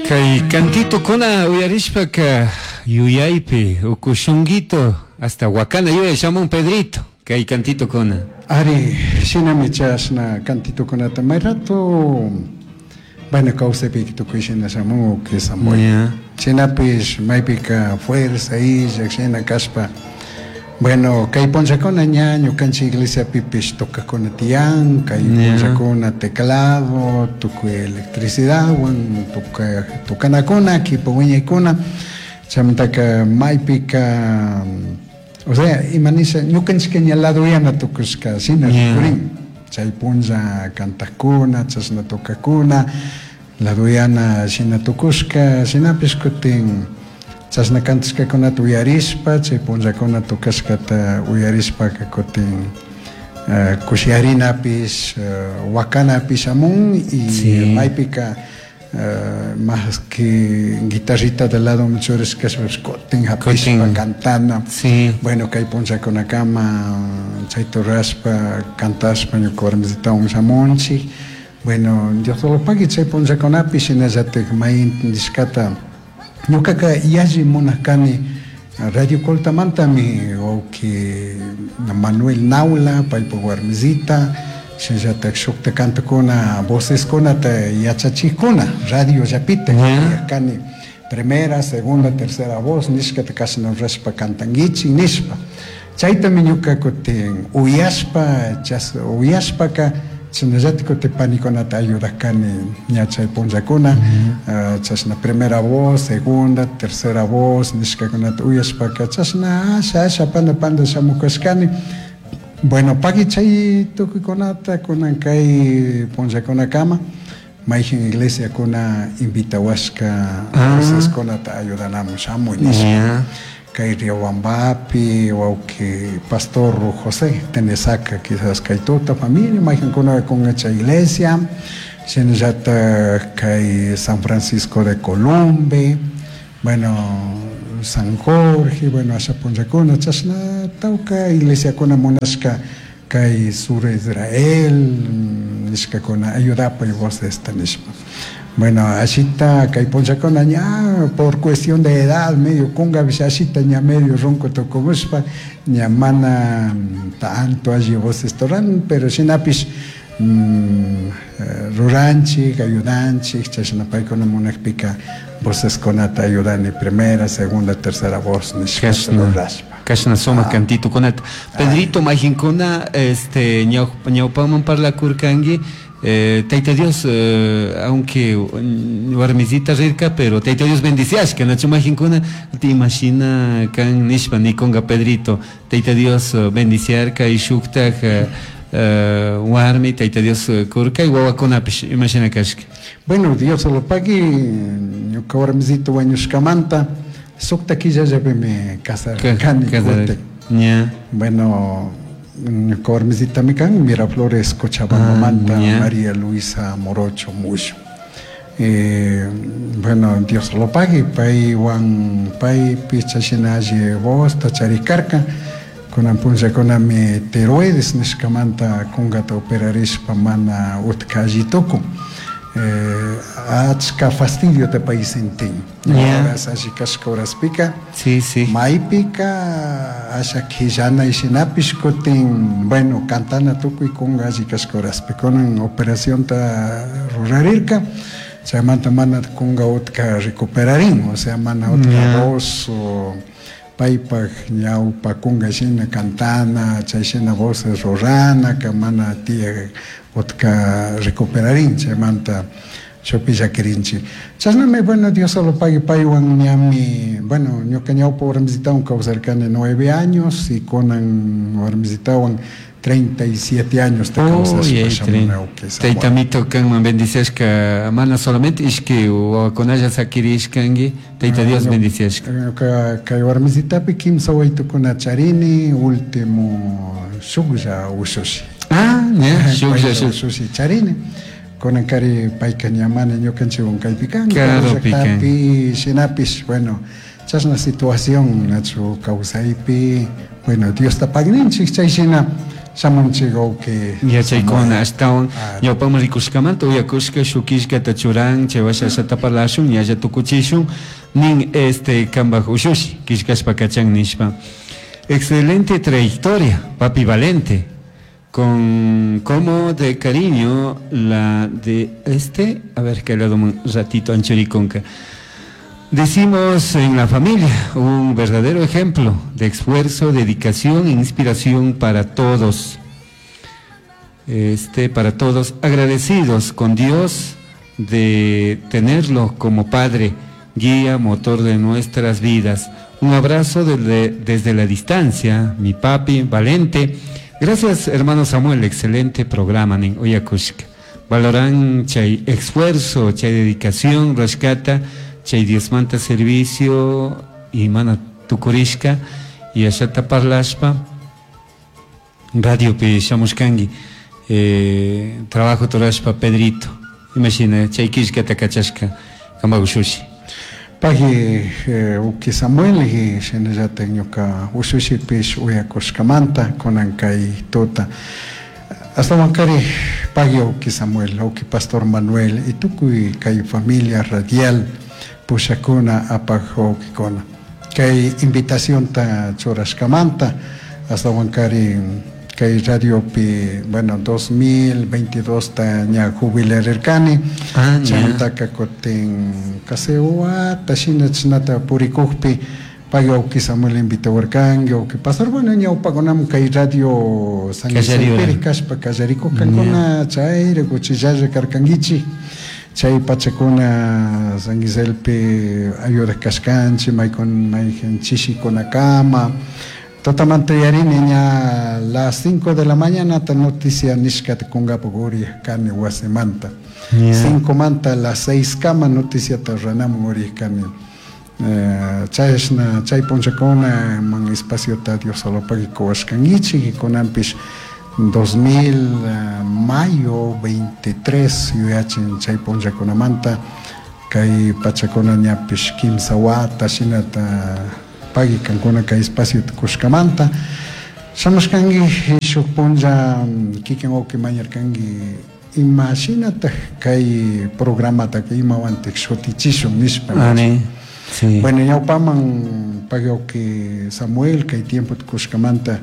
Kay cantito kuna uyarishpaka yuyaypi ukushunguito hasta Huacana yo llaman Pedrito kay cantito kuna. Ari sinami chasna cantito kuna tamay rato bueno causa picto kuishina samu que samoy. Sinapis maipika fuerza y jaxena caspa. Bueno, kay ponsa con ñaño cancha iglesia pipis toca con tian, kay ponsa con teclado, toca electricidad, wan toca na cona, ki poñe cona, chamtaka maipika, o sea, imanisa, yo cancha que lado ya na tocusca, sina kurin, chay ponsa canta cona, chasna toca cona, la doyana sina tocusca, sina piscotin. Chasna cantasca con tu uyarispa, chay ponza con tu cascata uyarispa que cotin kushiarina pis, wakana pis amun y maipika más que guitarrita del lado muchos que se cotin hapispa cantana. Bueno, que hay ponza con la cama, chay tu raspa, cantaspa, yo cormesita un samonchi. Bueno, yo solo pagué chay ponza con apis y nezate main discata. Yo kaka yaji monakani radio coltamanta mi o que Manuel Naula paipo guarmezita se ya te shukta canta kona voces kona te yachachi kona radio yapita kani primera segunda tercera voz niska te kasna respa cantangichi nispa chaita minyuka koten uyaspa chas uyaspa ka Sinazatico te paniconata ayuda cani ñacha ponzacona, chasna primera voz, segunda, tercera voz, niscaconata uyaspaca, chasna asha panda samucascani. Bueno, pagichay toquiconata con ancay ponzacona cama, maichin iglesia cona invita huasca, conata ayudanamos a munisca. Kay Riobambapi o que Pastor José Tenesaca quizás kay toda familia imagino con esta iglesia senjata kay San Francisco de Colombe bueno San Jorge bueno asa ponjacona chasna tauka iglesia con monasca kay sur Israel nisca con ayuda para vos de esta misma. Bueno, así está, que hay poncha con aña, por cuestión de edad, medio conga, así está, ya medio ronco tocó, ya mana tanto allí vos restaurante, pero sin apis ruranchi, ayudanchi, chasna pai con una pica, voces con ata ayudani, primera, segunda, tercera voz, ni Kashna soma cantito con et. Pedrito Majincona, ñaupaman para la curcangi. Teita Dios, aunque warmizita rica, pero Teita Dios bendicias, que Nacho Majincuna te imagina can nishpa ni conga Pedrito, Teita Dios bendiciar ka y shukta warmi, Teita Dios kurka y wawa konapish, imagina kashka. Bueno, Dios lo pague, yo que warmizito wañushkamanta, sukta ki ya me casar cani. Bueno, Cormesita Mican, Miraflores, Cochabamba, María Luisa Morocho, mucho. Bueno, Dios lo pague, Pai Juan, Pai Pichachinaje, Vos, Tacharicarca, con Ampunza con Ame Teroides, Nescamanta, Congata Operaris, Pamana, Utkajitoku. Achka fastidio te país en ti. Ahora así cascoras pica. Sí. Maipica, asha kijana y sinapis cotin, bueno, cantana tuco y conga y cascoras piconan operación ta rurarirca. Se manta mana conga otka recuperarín, o sea, mana otka voz o paipa ñaupa conga sina cantana, chaisina voces rorana, camana tía otka recuperarín, se manta chopilla querinchi. Chasname, bueno, Dios solo pague paiwan ñami, bueno, yo cañao por visitaban cerca de 9 años y conan por visitaban 37 años de causas. Teitamito can bendices que mana solamente es que o con ella sakirish kangi, teita Dios bendices. Que por visitar pikim sawaito con acharini último shugja usushi. Shugja charini. Con el cari paikanyamana yo canche un caipican. Claro, pican. Sinapis, bueno, esa es una situación, nacho causaipi, bueno, Dios está pagando, chichachina. Samunchigo que yachaykuna ashtawan ñawpakman rikuskamanta uyakushka shukishka tachuran chaywasha shataparlashun ñalla tukuchishun nin kambaj ushushi kishkashpa kachan nishpa. Excelente trayectoria, papi Valente, con como de cariño la de a ver que le doy un ratito Anchoriconca. Decimos en la familia, un verdadero ejemplo de esfuerzo, dedicación e inspiración para todos. Para todos, agradecidos con Dios de tenerlo como padre, guía, motor de nuestras vidas. Un abrazo desde la distancia, mi papi Valente. Gracias, hermano Samuel, excelente programa en Oyakushka. Valoran chay esfuerzo, chay dedicación, rescata chay diosmanta servicio y mana tukurishka y ashata parlashpa radio pe shamushkangi trabajo torashpa Pedrito imagina chay kishka takachashka kambagushushi pagi uki Samuel y shenajata ñuka ushushi pish uyakushkamanta konankay tota hasta bancari pagi uki Samuel uki Pastor Manuel y tukuy kay familia radial pushakuna apajo kikona kay invitación ta chorashkamanta hasta bancari kay radio pi 2022 ta ña jubilarerkani chantaka kotin kasewa tashina chnata purikukpi pago que Samuel invitawarkangi o que pasar ña upagonam kay radio San Isidro kashpa kallarico kankuna chay reguchillaya karkangichi chay pachakuna San Iselpi ayuda kashkanchi mayhen chishi konakama totalmente yarini ña las 5 de la mañana ta noticia nishkat kungapogori kani wasemanta 5 manta las 6 kama noticia ta ranamogori kani chay ponchakona man espacio ta Dios solo pagi kowashkangichi konampish 2000 mayo 23 yuyachin chay ponchakunamanta kay pachakuna ñapish kimsa wata shinata pagi kankuna kay espacio kushkamanta shamushkangi shuk poncha kikin oki mañarkangi imashinata kay programata kay imawantik shotichishun nishpa sí. Bueno ñawpaman pagi oki Samuel kay tiempo kushkamanta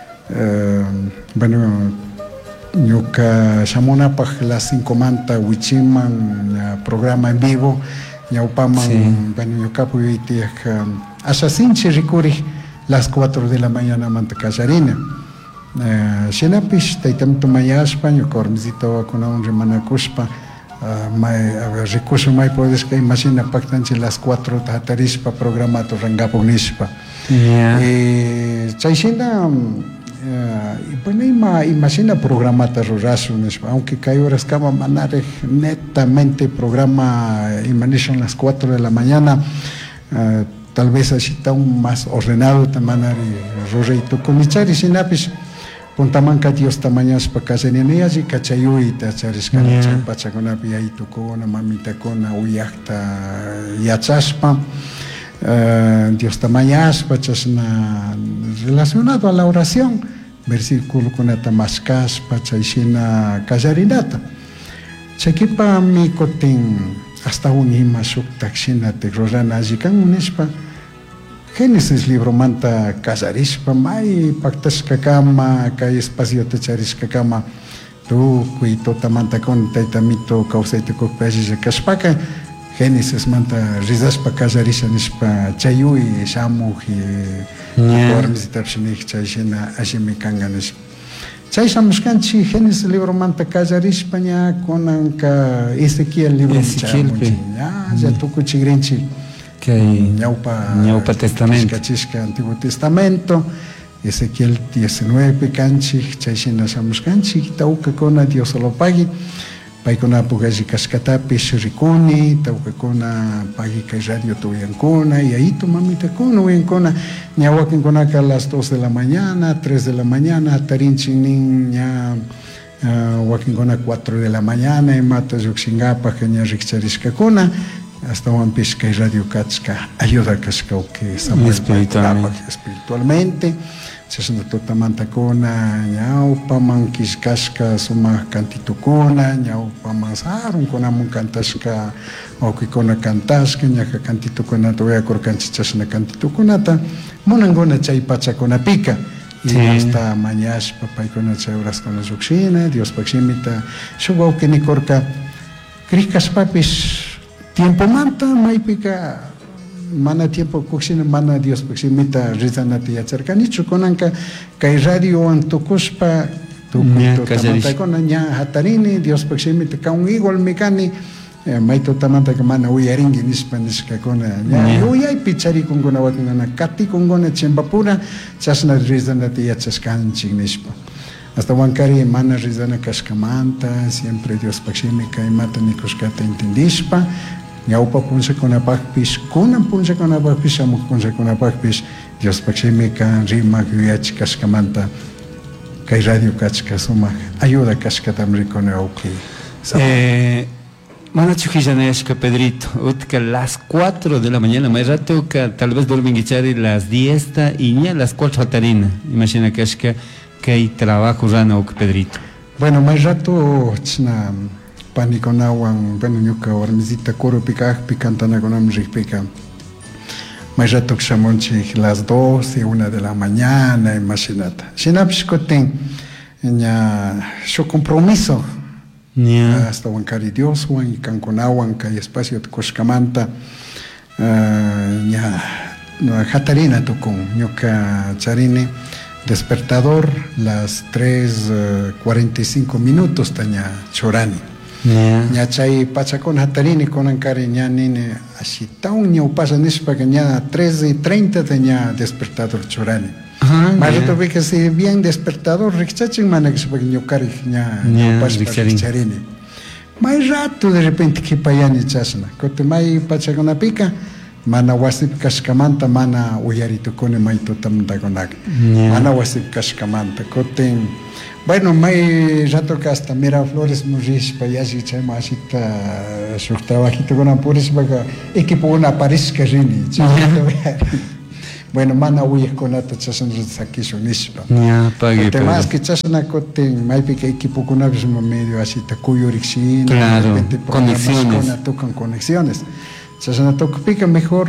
ñuka shamunapaj las 5 manta wichiman programa en vivo ñawpaman ñuka puyitiaj ashasinchi rikuri las 4 de la mañana manta kallarina shinapish taytamito mayashpa ñuka warmisita wakunawan rimanakushpa rikushu may puedes que imagina pactanchi las 4 hatarishpa programato rangapo nishpa chayshina imagina programata rurashun aunque hay horas kama manare netamente programa imanishon las 4 de la mañana tal vez así está un más ordenado tamanari rurreito comichari sinapish puntamanca Dios tamañas pa casenenia y cachayuita chariscana chapachaconapi ahí tocona mamita cona uyakta yachaspa Dios tamañas pachasna relacionado a la oración versículo con atamascas pachaishina callarinata chaquipa mi cotin hasta un ima subtaxina te rorana jikan unispa Génesis libro manta casarishpa may pactasca cama kay espacio te charisca cama tu cuito tamanta con taitamito causaite copayis caspaka Génesis manta rizaspa casarisha nispa chayui shamuji warmisitarshnik chayshina ashimi kanganish chay shamushkanchi Génesis libro manta casarishpa ña konanka Ezequiel libro ya tuku chigrinchi ñaupa testamento chishka Antiguo Testamento Ezequiel 19 canchik chayshina shamushkanchik tauka kona Dios lo pagi paykuna pugaji kaskatapi shirikuni tauka kona pagi kay radio tuyankuna y ahí tu mamita kona uyankuna ñawakin konaka a las 2 de la mañana 3 de la mañana tarinchinin ña wakin kona 4 de la mañana y mata yuxingapa ña rikcharishka kona hasta un pisca y radio kachka ayuda kashka que Samuel espiritualmente chasna tutamantakuna ñawpaman kishkashka sumaq cantitukuna ñawpaman sarunkunaman kantashka wawqikuna kantashka ñaqa cantitukunata uyakurkanchik chasna cantitukunata munanguna chay pachakunapika y hasta mañashpa paykuna chay uraskuna lluqshina Diospak shimita shuk wawqinikurka krikashpapish tiempomanta maypika mana tiempo kuksina mana Diospak shimita rizanata yacharkanichu kunanka kay radiowan tukushpa tutamantakuna ña hatarini Diospak shimita kaun igualmi kani may tutamantaka mana uyarinki nishpa nishkakuna ña uyaypi charikunkuna wakinkuna katikunkuna chimpapura chashna rizanata yachashkanchik nishpa hasta wankari mana rizana kashkamanta siempre Diospak shimi kaymata nikushkata entendishpa ñawpa punchakunapakpish kunan punchakunapakpish amuk punchakunapakpish Diospak shimi kan rimak yuyachik kashkamanta kay radio kachka sumak ayuda kashkatam rikuni wawqi Mana chujillaneshka Pedrito, utka las 4 de la mañana, más rato que tal vez duermen guichari las 10 y ni a las 4 hatarina. Imagina que es que hay trabajo rana o Pedrito. Bueno, más rato chna panikonawan, bueno, ñuka warmisita kuro pika picantana con rikpika. Más rato que chamonchi las 12, 1 de la mañana, imagínate. Sinapishkoten, su compromiso. Hasta Huancari Dios, Juan y Canconahuan, que espacio de Coscamanta, Jatarina Tucum, Ñuca Charine, despertador, las 3:45, Taña Chorani. Ña chay Pachacón Jatarini con Ancari, ña nine, así taun ña pasa nispa que ña 13:30 Taña despertador Chorani. Marito ve que si bien despertador rixaching mana que se pequeño cari ña pas rixarini. Mai rato de repente que payani chasna. Cote mai pachagona pica mana wasip kashkamanta mana uyarito kone mai totamdagonak. Mana wasip kashkamanta cote bueno mai rato que hasta Miraflores murish payashi chama asita su trabajito con apures baga equipo una París que rini. Bueno, mana uyes con ata chasana saquiso nispa. Ya, pague. Además que chasana coten, maybe que equipo con abismo medio así tacuyo rixina. Claro, conexiones. Tocan conexiones. Chasana toca pica mejor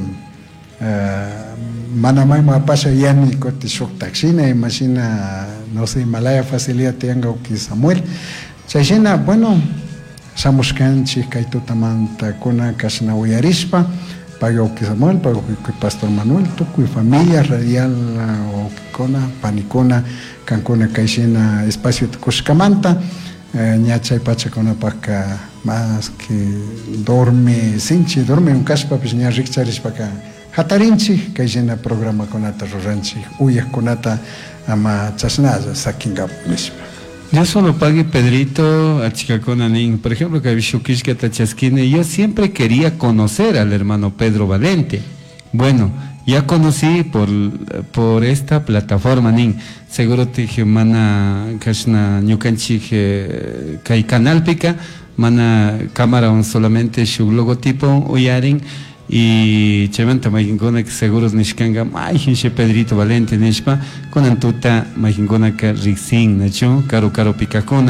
mana mai ma pasa ya ni cote shock taxina, imagina, no sé, Himalaya facilidad tenga o que Samuel. Chasina, bueno, samuscanchi, kaito tamanta, kona kasna uyarispa. Pago que Samuel, pago que Pastor Manuel, toco y familia radial o Kikona, Panicona, Cancona, Caixena, espacio de Coscamanta, ñacha y Pachacona Paca, más que dorme, sinchi, dorme un caspa, pues ña rixaris Paca, Hatarinchi, Caixena programa con ata roranchi, uyas con ata ama chasnaza, saquinga misma. Yo solo pagué Pedrito a Chicaconanín, por ejemplo, que Shukishka Tachasquine. Yo siempre quería conocer al hermano Pedro Valente. Bueno, ya conocí por esta plataforma, Nin. Seguro te dije, mana, Kashna, Ñucanchik, Kai Canal Pica, mana, cámara, solamente su logotipo, Uyarin. Y chemanta majincona que seguros nishkanga majinche Pedrito Valente nishpa con antuta majincona que rixin nacho caro picacona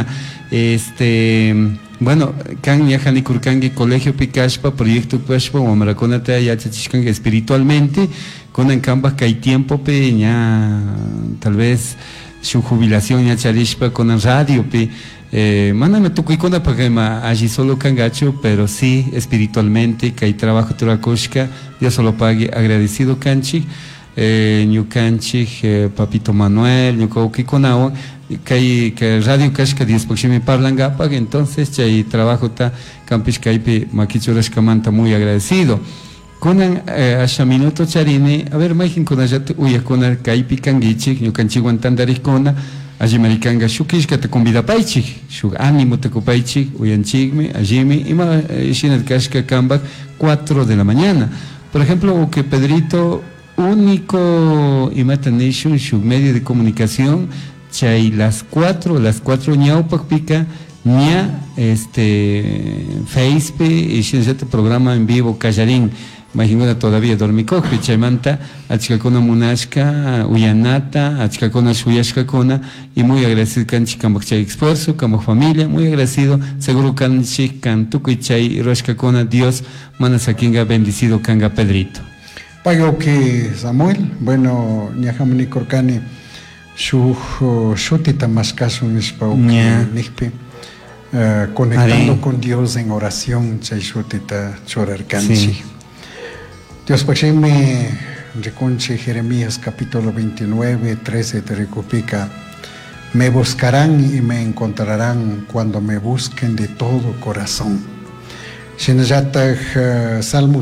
bueno kan yahani kurkangi colegio picashpa proyecto pashpa o maracona te yachachishkanga espiritualmente con en camba que hay tiempo pe ya tal vez su jubilación ya charishpa con el radio pe mándame tu cuicona para que allí solo cangacho, pero sí espiritualmente que hay trabajo turakoshka, Dios solo pague agradecido canchi, ñu canchi, papito Manuel, ñu cuicona que radio kashka Dios porque me parlan gapa, entonces hay trabajo ta campis kaipe maquichuras camanta muy agradecido. Conan hasta minuto charine, a ver imagín con allá uya conan kaipi cangichi, ñu canchi guantandaricona. Allí americanga shukishka te convida paichi, shuk ánimo te copaichi, uyanchigme, allimi, y ma shinat kashka kambak 4 de la mañana. Por ejemplo, que Pedrito, único imatanishu, shuk medio de comunicación, chay las 4 ñaupak pica, ña, Facebook, y shinat programa en vivo, Callarín, Majinguna todavía dormikoqpi, chaymanta, achkakuna munashka, uyanata, achkakuna shuyashkakuna, y muy agradecido kanchik kambak chay esfuerzo, kambak familia, muy agradecido, seguro kanchik kan tukuy chay roshkakuna, Dios manasakinga bendecido kanga Pedrito. Pago que Samuel, bueno, ñajamani korkani, shutita más caso nispe, conectando con Dios en oración, chay shutita chorarkanchi. Dios me reconche Jeremías capítulo 29, 13 te recupica, me buscarán y me encontrarán cuando me busquen de todo corazón. Shinajatag Salmo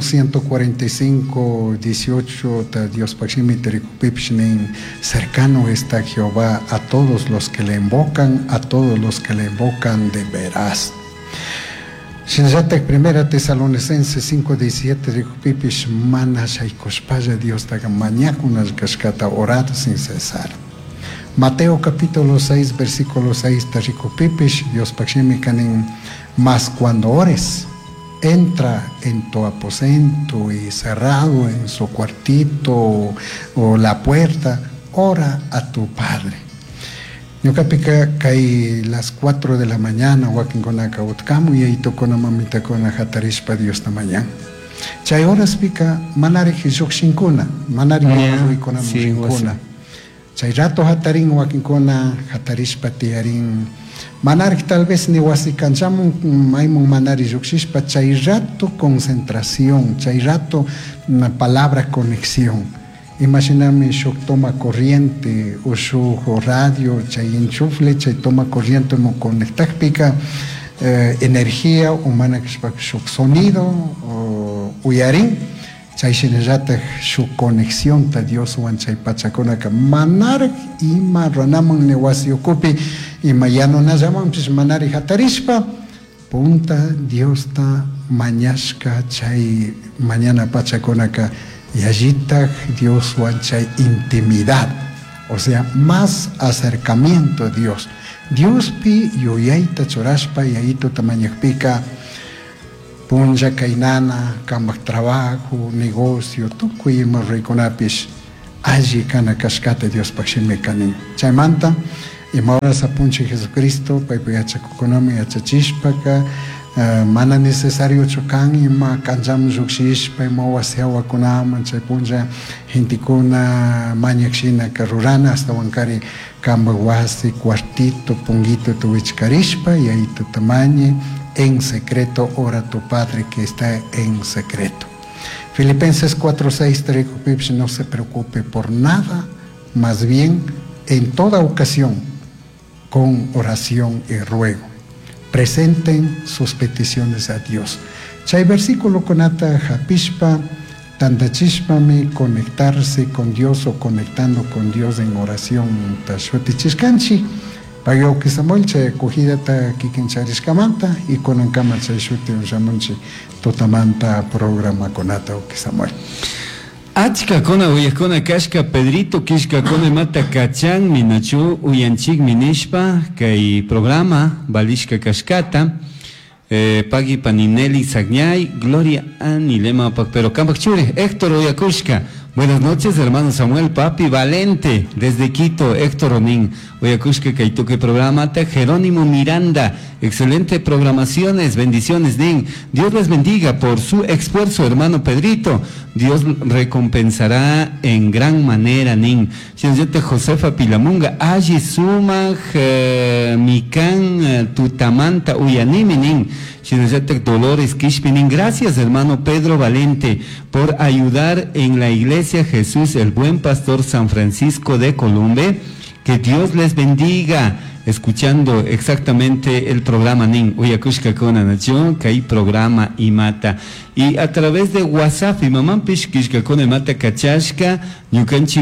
145, 18 Dios me te recupipshnin, cercano está Jehová a todos los que le invocan, a todos los que le invocan de veras. Shinajatag Primera Tesalonicenses 5:17 recupipish mana shaikoshpaya Dios taga mañakunas kashkata orad sin cesar. Mateo capítulo 6 versículo 6 te recupipish Dios pakshimi kanin, mas cuando ores, entra en tu aposento y cerrado en su cuartito o la puerta, ora a tu Padre. Yo capica caí las 4 de la mañana, wakin con acabutcamu y ahí tocó una mamita con hatarishpa Dios esta mañana. Chay horas pica manari hizukshinkuna, manari con shinkuna. Chay rato hatarin wakin con hatarishpa tiarin. Manari tal vez ni wasikanchamun maimun manari yukshispa, chay rato concentración, chay rato una palabra conexión. Imagíname, yo toma corriente o su radio, chay enchufle, chay toma corriente, no conectar pica energía humana, su sonido o uyarín, chay shinajata su conexión ta Dios wan chay pachakonaka manar y marranaman negocio ocupi y mayano nazaman pues manari hatarishpa punta Dios ta mañashka chay mañana pachakonaka. Y allí está Dios chay intimidad, o sea, más acercamiento a Dios. Dios pi yoyaita chorashpa y ahí tu tamaño pica, punja kainana, kambak trabajo, negocio, tu cuima riconapish, allí cana cascate Dios pakshime kanin. Chaymanta, y ahora sa punche Jesucristo, paipayacha kukonami achachishpaka, mana necesario chocan y ma kanjam juxish pa mo wasiawa kunama chay punja hintikuna mañakshina karurana hasta wankari kambawasi cuartito punguito tu wichkarishpa y ahí tu tamaño en secreto ora tu Padre que está en secreto. Filipenses 4:6 no se preocupe por nada, más bien en toda ocasión con oración y ruego presenten sus peticiones a Dios. Chay versículo con ata japishpa, tandachishpami, conectarse con Dios o conectando con Dios en oración, tashutichiscanchi, payo que Samuel chay acogida ta kikincharishkamanta y con ankama chay shuti ushamunchi totamanta programa con ata o que Samuel. Achka kona uyakona kashka Pedrito kishka kona mata kachan minachu uyanchik minishpa kay programa balishka kashkata pagi panineli sagñay Gloria Anilema pero kambak chure Héctor Uyakushka. Buenas noches, hermano Samuel, papi Valente, desde Quito, Héctor Onin, Oyakushka Kaituke programa, Jerónimo Miranda, excelente programaciones, bendiciones, Nin. Dios les bendiga por su esfuerzo, hermano Pedrito. Dios recompensará en gran manera, Nin. Señorita Josefa Pilamunga, Aji Sumaj, Mikan, Tutamanta, Uyanimi, Nin. Dolores Kishpinin, gracias hermano Pedro Valente por ayudar en la iglesia Jesús el Buen Pastor San Francisco de Columbe, que Dios les bendiga, escuchando exactamente el programa Nin, Uyakushka Kona Nación, que hay programa y mata, y a través de WhatsApp, y mamá Pishkishka Kona Mata Kachashka, Yukanchi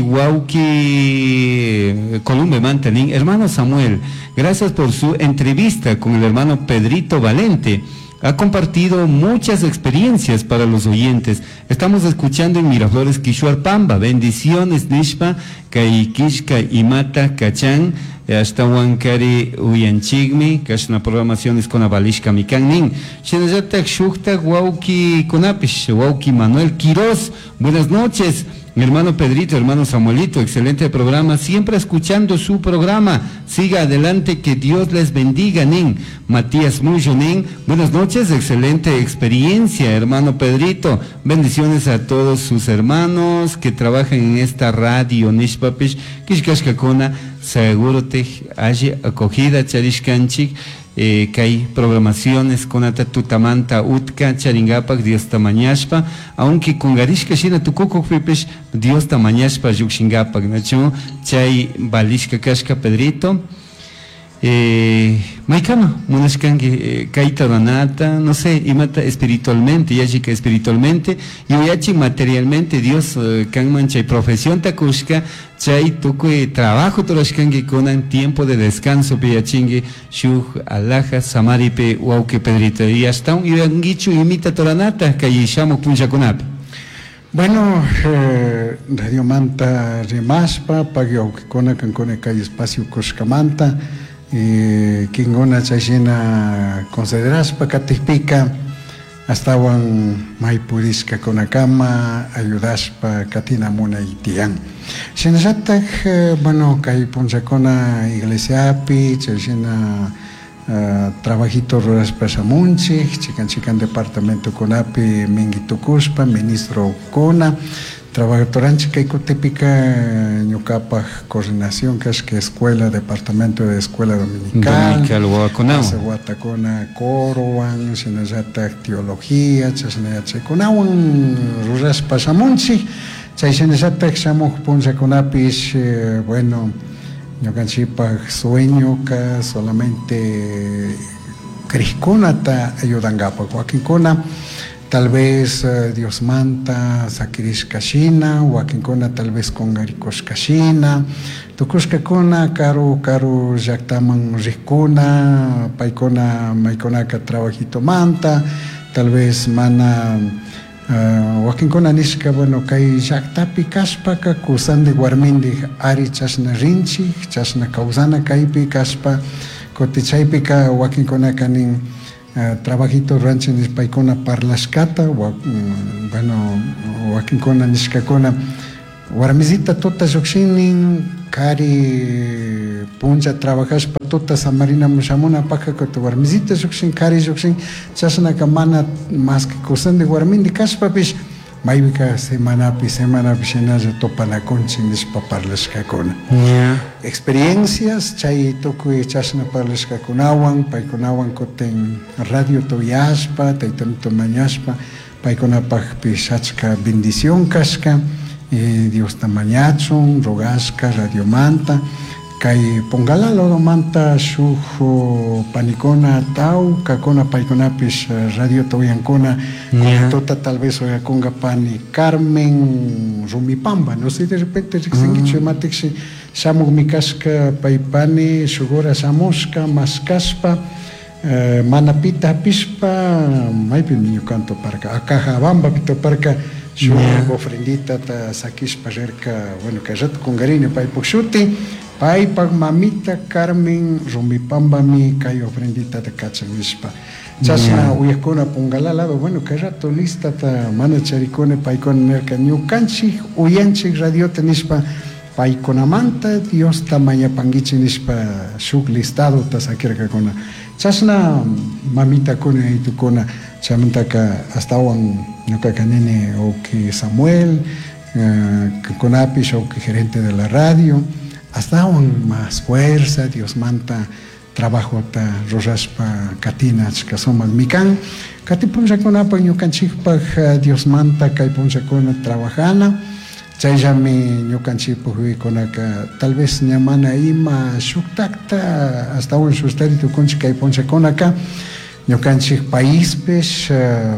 Wauki Columbe Manta Nin, hermano Samuel, gracias por su entrevista con el hermano Pedrito Valente. Ha compartido muchas experiencias para los oyentes. Estamos escuchando en Miraflores, Quishuarpamba. Bendiciones, Nishpa, Kaikishka y Mata Cachán. hasta Huancari Uyanchigmi, Kashna programaciones con Abalishka Mikanin, Shenajatak Shuktak Wauki Konapish, Wauki Manuel Quiroz, buenas noches. Mi hermano Pedrito, hermano Samuelito, excelente programa, siempre escuchando su programa. Siga adelante, que Dios les bendiga, Nin. Matías Muyo, Nin. Buenas noches, excelente experiencia, hermano Pedrito. Bendiciones a todos sus hermanos que trabajan en esta radio, Nishpapish, Kishkashkakona, seguro te haya acogida, Charishkanchik. Que hay programaciones con Tutamanta Utka, Charingapak, Dios Tamañashpa, aunque con Garishka Shina Tukuko Pipesh, Dios Tamañashpa, Yukshingapak, Nacho, Chay Balishka Kashka Pedrito. Maikama, Munashkangi, Kaita Danata, no sé, y mata espiritualmente, Yashika espiritualmente, y Yachi materialmente, Dios, Kangman, Chay profesión Takushka, Chay Tukui, trabajo Torashkangi con tiempo de descanso, Piyachingi, Shuj, Alaja, Samaripe, Wauke Pedrito, y hasta un Irangichu imita Toranata, Kayishamo Punchakunapi. Bueno, Radio Manta Remaspa, Pagio Kona Cancone Calle Espacio Coscamanta, Kingona Chayena Consideraspa Katipica, hasta Wan Maipurisca Conacama, Ayudaspa Katina Muna y Tian. Shenajatak, bueno, Kai Ponchacona Iglesia Api, Chayena Trabajito Ruras Pasamunchi, Chican Departamento Conapi, Mingitucuspa, Ministro Cona, Trabajatoranchi Keiko típica Ñucapa Coordinación, que es que Escuela, Departamento de Escuela Dominical, Guatacona, Coroan, Senazata Teología, Chasnayatse Conawan, Ruras Pasamunchi, Chaysenazata Xamuj Ponza Conapis, bueno, Ñocanchipa sueño que solamente Crisconata ayudangapa, Joaquincona, tal vez Dios manta, Sakiris Kashina, Joaquincona tal vez con Garicos Kashina, Tucuskakona, Caro, Jactaman Ricona, Paicona, Maiconaca trabajito manta, tal vez mana. Wakinkona niska, bueno, kay llaqtapi kashpaka kusan de Guarmindi ari chasna rinchi, chasna kausana kaypi kashpa, kotichaypika wakinkona kanin trabajito rancho nispaykona parlashkata, bueno, wakinkona niskakona warmisita tota lluqsinin kari puncha trabajashpa tota samarina mushamuna paka koto warmisita lluqsin kari lluqsin chasnaka mana más que kusan de Guarmindi kashpapish maybika semanapi shenalla topanakunchin nispa parlashkakuna. Experiencias chay tukuy chasna parlashkakunawan paykunawan koten radio toyashpa taytanito mañashpa paykunapakpish achka bendición kashka. Dios tamañachon, rogasca, Radio Manta, kay pongala loro manta sujo panicona tau, kakona paiconapis Radio Toyancona, tota tal vez oyaconga pani Carmen Rumipamba, no sé, de repente se matixi samug mikasca paipani, sugora samosca, mascaspa, manapita pispa, maipin niño canto parca, acajabamba pito parca. Su ofrendita ta sakis pajerka, bueno, que rato con garine pai poxuti, pai pag mamita Carmen Rumipamba mi kai ofrendita ta kachanispa. Chasna uyakona pongala lado, bueno, que rato lista ta mana charicone pai con nerka ñukanchi uyanchi radio tenispa pai con amanta Dios ta maya pangichi nispa suk listado ta sakirka kona. Chasna mamita kone itu kona chamantaka hasta wan Nucacanene o que Samuel, Conapis o que gerente de la radio, hasta aún más fuerza, Dios manta, trabajo ta rosaspa katinach kasomal mikan, katipuncha conapa ñucanchikpaj Dios manta kaipuncha cona trabajana, chayami ñucanchikpaj conaka tal vez ñamana ima shuktakta, hasta aún sustaritu conchi kaipuncha conaka, ñucanchik paíspes,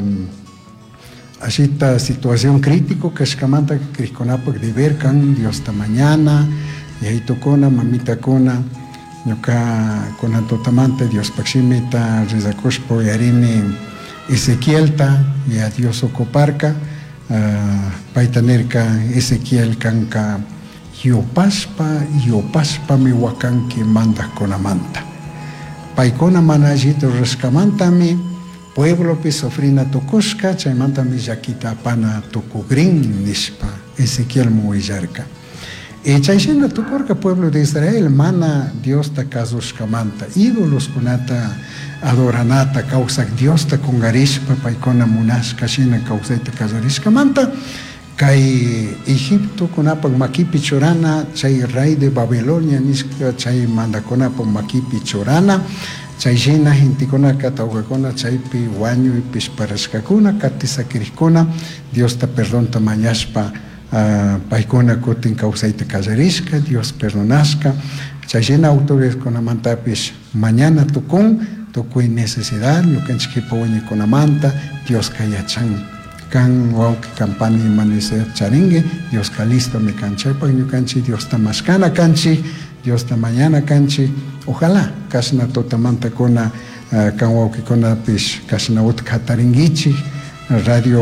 así esta situación crítico que escamanta que Crisconapac de Vercan, Dios esta mañana, y ahí tocona, mamita cona, yoka con antotamante, Dios paximita, rizacospo y arine Ezequielta, y a Dios ocoparca, paitanerca Ezequiel canca, yopaspa mi wakanki mandakunamanta. Paikuna mana allito reskamantami pueblo pi sofrina tukushka chaymantami llakita apana tukugrin nishpa Ezequiel muillarka. Chayshina tukurka pueblo de Israel mana Dios ta kasushkamanta ídolos kunata adoranata causa Dios ta kungarishpa paikuna munashka shina causayta kasarishkamanta kay Egipto kunapak makipi churana chay rey de Babilonia nishka chay mandakunapak makipi churana chayshina hintikunaka tawkakuna chaypi wañuypish parashkakuna katisakirikuna Dios ta perdonta mañashpa paikuna kutin kausayta kasarishka Dios perdonashka chayshina autoridades kunamantapish mañana tukun tukuy necesidad ñukanchikpa wañikunamanta Dios kayachan kan wauki kampani amanecer charingue Dios ka listo me canchepa ñukanchi Dios ta mashkana kanchi Dios ta mañana kanchi ojalá kashna totamanta kuna kan wauki kuna pish kashna utkataringichi radio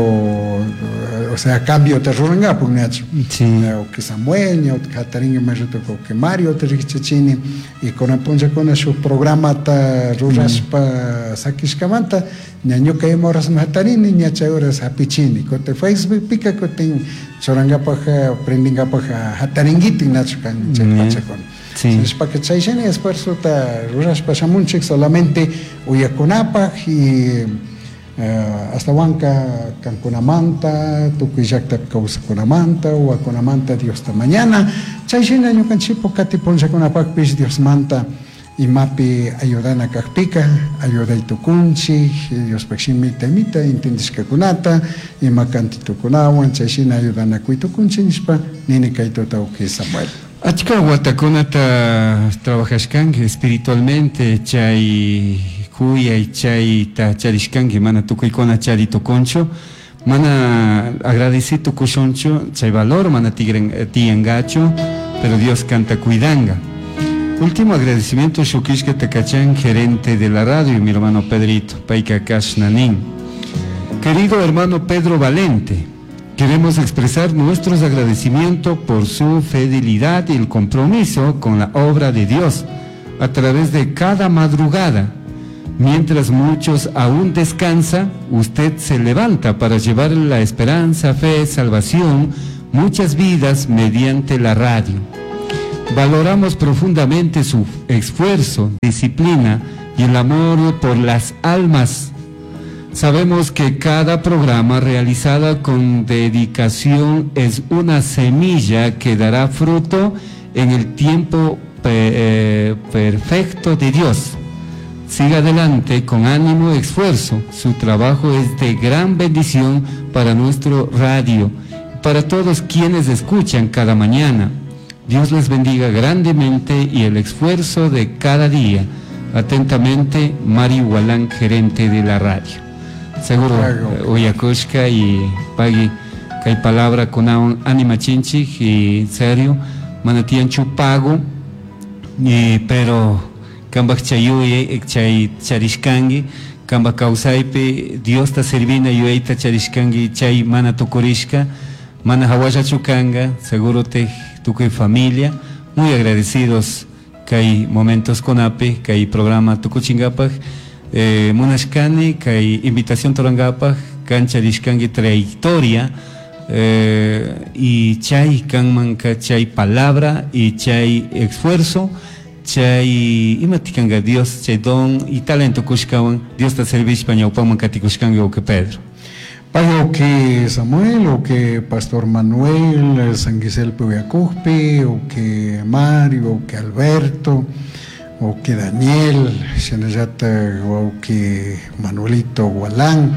o sea cambio te ruranga pugnacho o que Samuel o Cataringa majuto que Mario te richichini y con apunja con su programa ta ruraspa sakishkamanta ñaño que moras matarini ña chauras apichini cote Facebook pica cote choranga paja prendinga paja hataringiti nacho kan chepacha con es para que chaishene esfuerzo ta ruraspa shamunchik solamente uyakunapa y hasta Huanca Canconamanta, Tuquillacta Causaconamanta, o Aconamanta Dios ta mañana, Chayshina Ñucanchipo Catiponcha Conapacpis Dios manta, y mapi ayudana Cacpica, ayuda y tucunchi, Dios Peximi Temita, Intendisca Cunata, y Macanti Tucunawan, Chayshina ayudana Cuitucunchi, Nispa, Nini Caitota Uki Samuel. Achka Guataconata trabajashkan espiritualmente, chay kuya y chay ta charishkanki mana tukuykuna charito concho mana agradecido kushoncho chay valor mana tiangacho pero Dios canta cuidanga. Último agradecimiento shukishka takachan gerente de la radio mi hermano Pedrito paika kashnanin. Querido hermano Pedro Valente, queremos expresar nuestros agradecimientos por su fidelidad y el compromiso con la obra de Dios a través de cada madrugada. Mientras muchos aún descansan, usted se levanta para llevar la esperanza, fe, salvación, muchas vidas mediante la radio. Valoramos profundamente su esfuerzo, disciplina y el amor por las almas. Sabemos que cada programa realizado con dedicación es una semilla que dará fruto en el tiempo perfecto de Dios. Siga adelante con ánimo y esfuerzo. Su trabajo es de gran bendición para nuestro radio, para todos quienes escuchan cada mañana. Dios les bendiga grandemente y el esfuerzo de cada día. Atentamente, Mari Hualán, gerente de la radio. Seguro, Oyakushka y Pagui, que hay palabra con ánima chinchi y serio, manatian chupago, pero Kambak chayuye, chay charishkangi, kambak kausaipe, Dios ta servina yueita charishkangi, chay mana tukurishka, mana hawaya chukanga, seguro te tukuy familia, muy agradecidos que hay momentos con ape, que hay programa tukuchingapaj, munashkani, que hay invitación torangapaj, kan charishkangi trayectoria, y chay kanmanka chay palabra y chay esfuerzo, chay imatikanga Dios chay don y talento kushkawan Dios ta servish pa ñawpaman katikushkanga o que Pedro. Pago que Samuel o que Pastor Manuel San Giselle Puyacupi o que Mario o que Alberto o que Daniel Shenayata o que Manuelito Gualán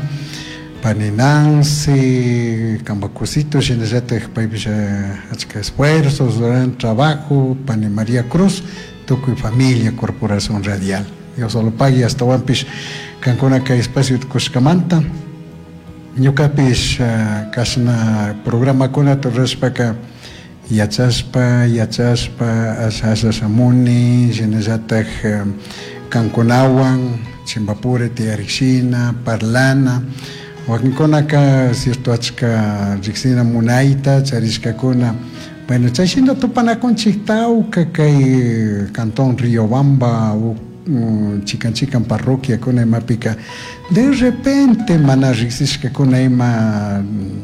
Paninanse Cambacosito Shenayata Paibisha esfuerzos durante trabajo Pani María Cruz Toco y familia, corporación radial. Yo solo pague hasta Wampish, Cancona que espacio de Coscamanta. Yo capish, Casna programa con la Torrespaca, Yachaspa, Asasa Samuni, Genezataj, Canconawan, Chimbapure, Tiarixina, Parlana, Wakinconaka, Sirtuachka, Rixina Munaita, Chariscacona, Bueno, chayshina tupanakunchiktaw kay Cantón Riobamba chican parroquia kuna imapika de repente mana riksishka kuna ima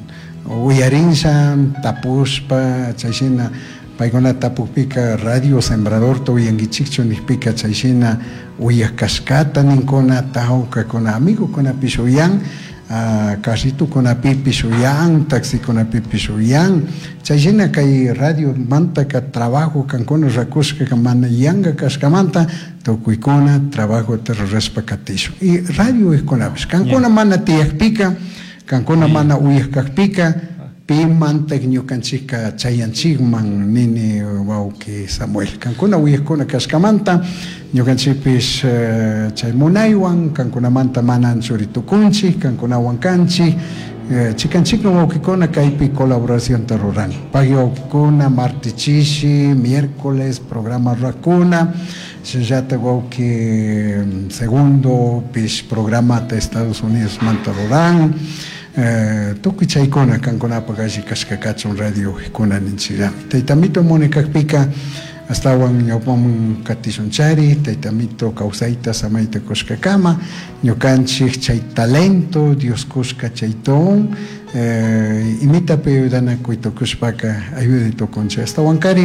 uyarinsan tapuspa chayshina paykuna tapukpika Radio Sembrador tuyangichikchu nijpika chayshina uyakashkata ninkuna tahawka kuna amigo kuna pishuyan carrito kunapi pishuyan, taxi kunapi pishuyan, chayshina kay radio manta ka trabajo kankuna rakushka ka mana yanga kashkamanta tukuykuna trabajo terrorespa katishu y radio iskunapish kankuna mana tiyakpika kankuna mana uyakakpika pi manta ñukanchika chayanchikman nini wawki Samuel kankuna uyakkuna kashkamanta ñukanchikpish chay munaywan kankunamanta mana anchuritukunchik kankunawan kanchik chikanchikna wawkikuna kaypi colaboración ruran pagi wawkikuna martichishi miércoles programa rakuna shillata wawki segundo pish programa de Estados Unidos manta ruran tukuy chaykuna kankunapak alli kashkakachun radio kuna ninchirami taytamito monikakpika astawan ñawpaman katishunchari taytamito kawsayta samayta kushkakama ñukanchik chay talento Dios kushka chayton imitapi ayudanakuytukushpaka ayuditukunchik astawankari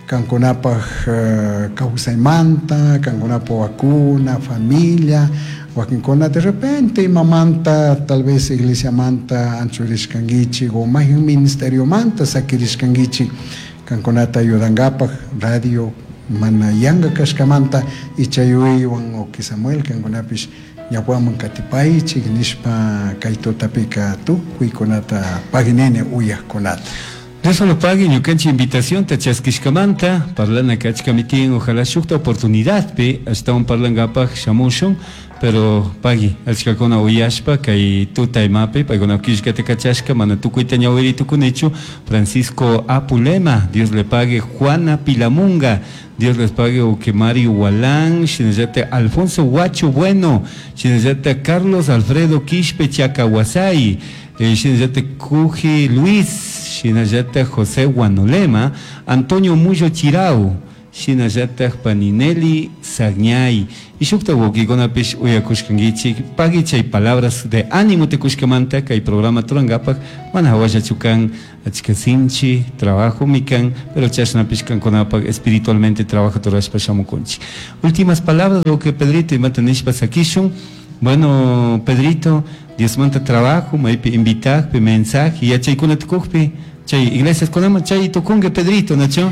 kankunapak kawsaymanta kankunapak wakuna familia wakinkuna de repente imamanta tal vez iglesia manta anchurishkangichik o majin ministerio manta sakirishkangichik kankunata ayudangapak radio mana yanga kashkamanta y chayuywan oki Samuel kankunapish ñawpaman katipaychik nishpa kaytutapika tukuykunata paginene uyakkunata. Eso lo pague, ñukanchi invitación, tachasquishkamanta, parlana kachkamitin, ojalá shukta oportunidad, pe, hasta un parlangapaj shamushon, pero pagi, alchakona uyashpa, kay tuta imape, paigona kishkate kachashka, manatukuita ñaweri tukunechu, Francisco Apulema, Dios le pague, Juana Pilamunga, Dios les pague, Oquemari Hualán, Shinezate Alfonso Huacho Bueno, Shinezate Carlos Alfredo Quispe Chacahuasay, Shinezate Cuji Luis, Shinayata José Guanolema, Antonio Muyo Chirau, Shinayata Paninelli Sagñay, y Shukta Wokigonapish Uyakushkangichi, Pagichay palabras de ánimo te kushkamanta, que hay programa Turangapak, Manawaya Chukan, Achkasinchi, trabajo Mikan, pero Chashnapishkan Konapak, espiritualmente trabaja Torashpa Shamukunchi. Últimas palabras, lo que Pedrito y Matanishpa Sakishun. Bueno, Pedrito, Dios manta trabajo, me invitar, pe mensaje, y ya chay kuna tukukpi, chay iglesias konama, chay tukunge Pedrito, ¿nacho?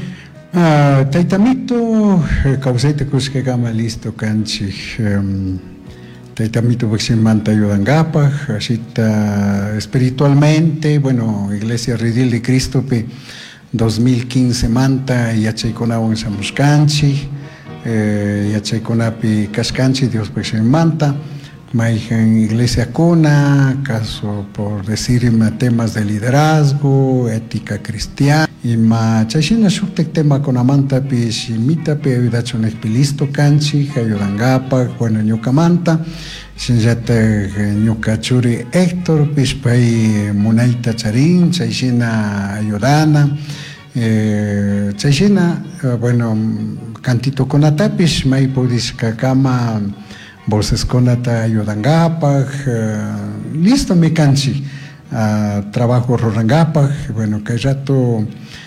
Taitamito, causaita kushka gama listo kanchik, Taitamito Baxin manta ayudangapa, asita espiritualmente, bueno, Iglesia Redil de Cristo, pe 2015 manta, y ya chay konawan samuskanchi, ya chay konapi kaskanchi, Dios Baxin manta, en Iglesia Cuna, caso por decir temas de liderazgo, ética cristiana, y ma chashina shuktek tema con amanta pish imita pe ayudachon expilisto canchi, ayudangapa, bueno ñukamanta, shinjate ñukachuri Héctor pish pay munaita charin, chashina ayudana, chashina, bueno, cantito con atapish, may podis kakama, voces conata ayudangapaj, listo mi canchi, trabajo rorangapaj, bueno, que rato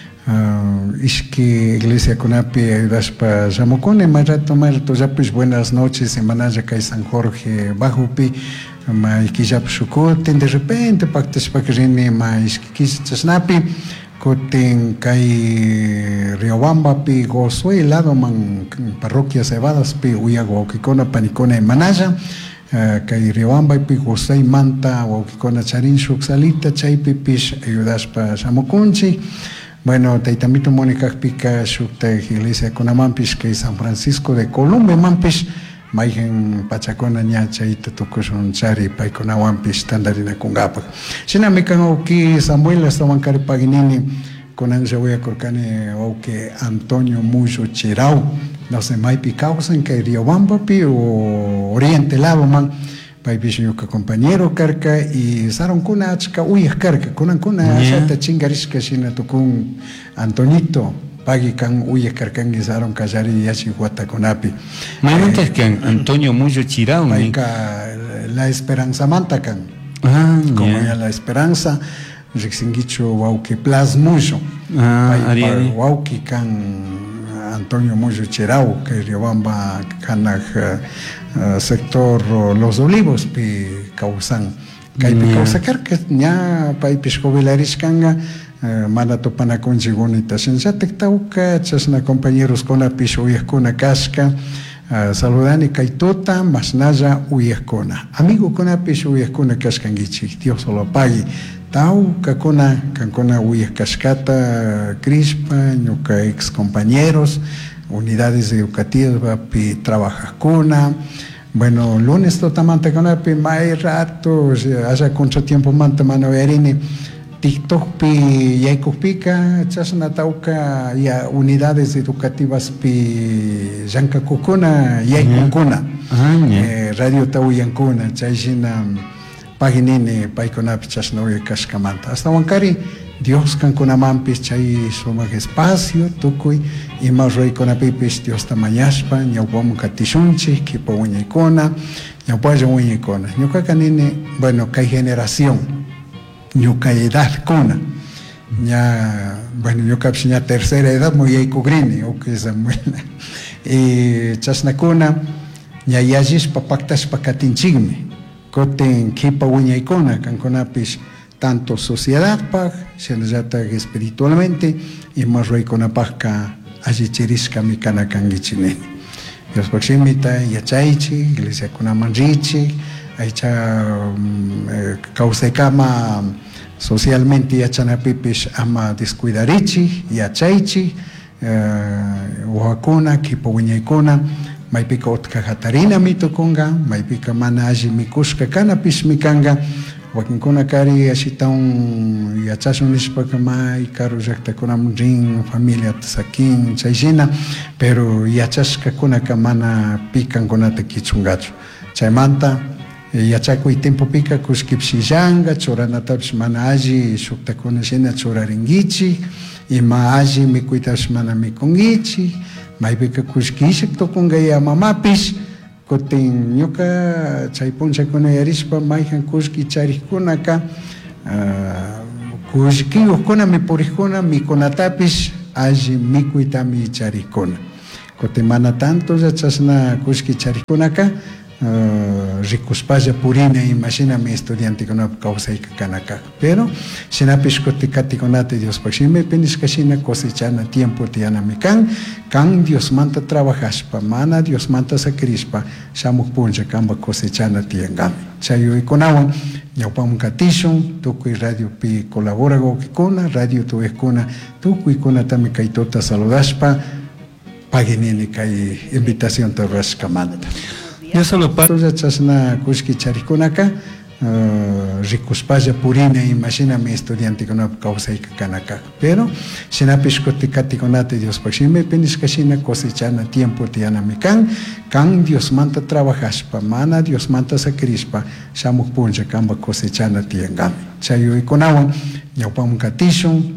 ishki iglesia conapi ayudaspa Zamocone, más rato ya pues buenas noches, semana ya que San Jorge bajupi, ma ikijap shukoten, de repente pactas pa que rene ma ishki chasnapi, Coten kai Riobamba pi Gosue lado man parroquia Cebadas pi Uyago Kikona Panicona en Manaya kai Riobamba pi Gosei Manta o Kikona Charin Shuxalita Chaipi pish ayudaspa Samukunchi. Bueno, Taitamito Mónica Pica Shukta Iglesia Conamampish que San Francisco de Colombia Mampish Maigen Pachacona Ñacha ita tukushun chari paikona wampish tandarina kungapa. Sina mikan oki Samuel estaban cari paginini con ansia voy a corcane oke Antonio Muyo Chirau. No sé, maipi causan que Riobamba pi o Oriente Lado man. paypish ñuka compañero karka y saron kuna achka uyas karka kuna ashata chingarishka shina tukun Antonito pagi kan uyas karkangi saron kallari yachi watakunapi Maymanta kan Antonio Muyo Chirao payka La Esperanza manta kan como ya La Esperanza riksingichu wauki plasmuyo paypa wauki kan Antonio Muyo Chirao que Riobamba kanak sector Los Olivos pi causan kaypi causakarka ña paypish jubilarishkanga mana tupanakunchik unitasin llatik-tawka chashna compañeros kunapish uyakkuna kashka saludani kaytuta masnalla uyakkuna amigo kunapish uyakkuna kashkankichik Dios lo pagui tawkakuna kankuna uyak kashkata Crispa ñuka ex compañeros unidades educativas pi trabajakuna bueno lunes totamanta kunapi may rato haya contratiempo manta mano verini TikTok pi yaykupika chashna tawka ya unidades educativas pi llankakukuna yaykunkuna radio tawuyankuna chayshina paginini paykunapi chashna uykashkamanta hasta wankari Dios kankunamampis chay sumak espacio tukuy ima ruykunapipish Dios tamañashpa ñawpaman katishunchik kipa wiñaykuna ñawpalla wiñaykuna ñukaqa nini bueno kay generación ñuka edad kuna ña bueno ñukapish ña tercera edad muy yaykukrini ukisa muela y chashnakuna ña yallishpa paktashpa katinchikmi kutin kipa wiñaykuna kankunapish tanto sociedad pag, espiritualmente, y más reykonapagka allichirishka mikana kangichini. Dios pakshimita yachaychi, iglesia kunaman richi, aycha kawsaykama socialmente yachanapipish ama descuidarichi, yachaychi, ujakuna, kipa wiñaykuna, maypika utka hatarina mitukunga, maypika mana alli mikushka kanapish mikanga, wakinkuna kari ashitawan yachashun nishpaka may karu llaqtakunaman rin familia tasakin chayshina pero yachashkakunaka mana pikankunata kichungachu chaymanta yachakuy tiempopika kushkipshillanga churanatapish mana alli shuktakuna shina churarinkichik ima alli mikuytapish mana mikunkichik maypika kushkishak tukunkaya mamapish kutin ñuka chay punchakuna yarishpa mayjan kushki charikkunaka kushkiyukkuna mipurikkuna mikunatapish alli mikuytami charikkuna kutin mana tanto chashna kushki charikkunaka rikuspalla purina imashinami estudiantikunapi kawsayka kanaka pero shinapish kutin katikunata Dios pakshimipi nishkashina cosechana tiempo tiyanami kan Dios manta trabajashpa mana Dios manta sakrishpa shamuk puncha kamba cosechana tiyangami chayuykunawan ñawpaman katishun tukuy radio pi colabora gawkikuna radio tuwikkuna tukuykunatami kaytuta saludashpa paginini kay invitación rurashkamanta yo solo para chasna kushki charikunaka rikuspalla purina imashinami estudiantikunapi kawsayka kanaka pero shinapish kutin katikunata Dios pakshimipi nishkashina cosechana tiempo tiyanami kan Dios manta trabajashpa mana Dios manta sakrishpa shamuk puncha kamba cosechana tiyangami chayuykunawan ñawpaman katishun